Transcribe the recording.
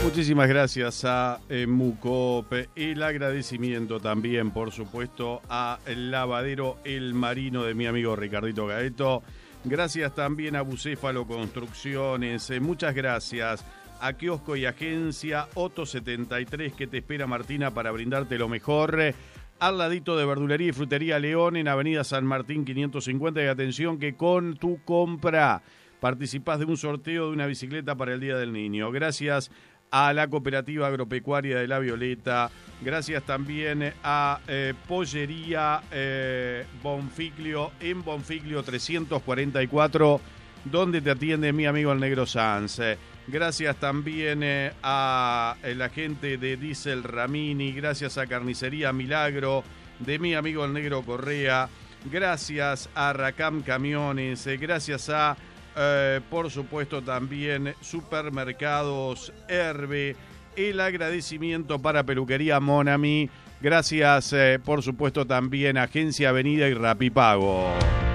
Muchísimas gracias a Mucop. El agradecimiento también, por supuesto, a el lavadero El Marino de mi amigo Ricardito Gaeto. Gracias también a Bucéfalo Construcciones. Muchas gracias a Kiosco y Agencia Otto 73, que te espera, Martina, para brindarte lo mejor. Al ladito de Verdulería y Frutería León, en Avenida San Martín 550. Y atención que con tu compra participás de un sorteo de una bicicleta para el Día del Niño. Gracias a la Cooperativa Agropecuaria de La Violeta. Gracias también a Pollería Bonfiglio, en Bonfiglio 344, donde te atiende mi amigo el Negro Sanz. Gracias también a la gente de Diesel Ramini. Gracias a Carnicería Milagro de mi amigo el Negro Correa. Gracias a Racam Camiones. Gracias a por supuesto también Supermercados Herbe. El agradecimiento para Peluquería Monami. Gracias por supuesto también a Agencia Avenida y Rapipago.